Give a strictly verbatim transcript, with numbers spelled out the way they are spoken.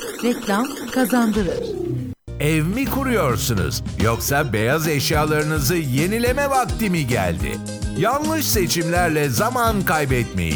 Reklam kazandırır. Ev mi kuruyorsunuz yoksa beyaz eşyalarınızı yenileme vakti mi geldi? Yanlış seçimlerle zaman kaybetmeyin.